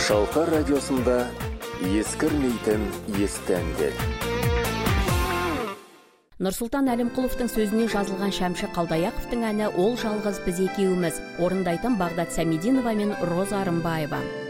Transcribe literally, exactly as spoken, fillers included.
Шалқар радиосында ескірмейтін есті әндер. Нұрсұлтан Әлімқұловтың сөзіне жазылған Шәмші Қалдаяқовтың әні «Ол жалғыз біз екеуміз», орындайтын Бағдат Сәмединова мен Роза Арымбаева.